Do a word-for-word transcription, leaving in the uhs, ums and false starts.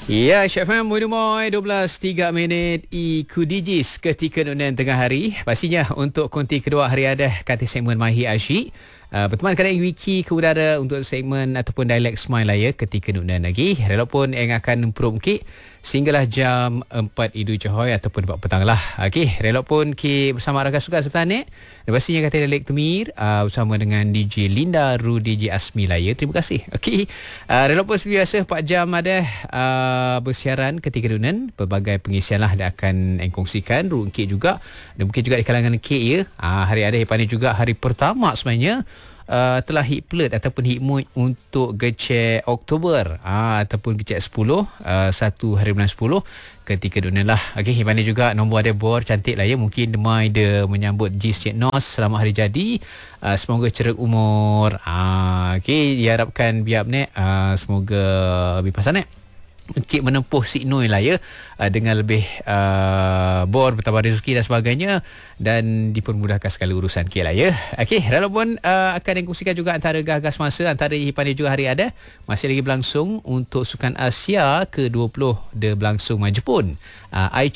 Ya, Syed Faham, Mudumoy, dua belas tiga minit Iku Digis ketika nunan tengah hari. Pastinya untuk konti kedua hari ada kata segmen Mahi Asyik. Uh, berteman kadang wiki ke udara untuk segmen ataupun dialek Smile lah ya ketika nunan lagi. Relapun yang akan improve mungkin sehinggalah jam empat Idu Johor ataupun empat petang lah. Okey, relapun ki bersama rakan suka sebentar ni. Dan pastinya kata dialek Temir uh, bersama dengan D J Linda Ru D J Asmi lah ya. Terima kasih. Okey. Uh, relapun seperti biasa empat jam ada uh, bersiaran ketika nunan. Pelbagai pengisian lah dia akan engkongsikan. Ru Enkit juga. Dan mungkin juga di kalangan Enkit ya. Uh, hari ada hari juga hari pertama sebenarnya. Uh, telah hit plate ataupun hit mood untuk gecek Oktober uh, ataupun gecek sepuluh uh, satu hari bulan sepuluh ketika dunia lah. Okey, mana juga nombor ada bor cantik lah ya. Mungkin demai dia menyambut Jis Cik Nos selamat hari jadi. Uh, semoga cerak umur. Uh, Okey, diharapkan biar ni uh, semoga lebih pasal ni. Kek menempuh signal lah ya uh, dengan lebih uh, bor bertambah rezeki dan sebagainya dan dipermudahkan segala urusan Kek lah ya. Okey, walaupun uh, akan dikongsikan juga antara gagas masa antara hipan juga hari ada masih lagi berlangsung untuk Sukan Asia ke dua puluh dia berlangsung Jepun. Uh,